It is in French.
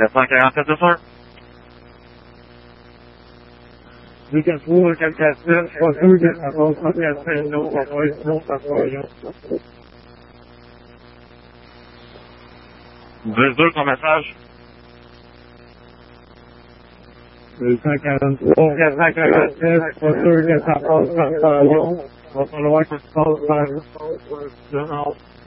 747, c'est sûr. Du 4-3, 4-4-7, je suis pas sûr que ça passe pas très très long, ça va être long, ça va être long. 10-2, ton message. 243, 447, je suis pas sûr que ça passe très très long. Il va falloir que tu passes vers le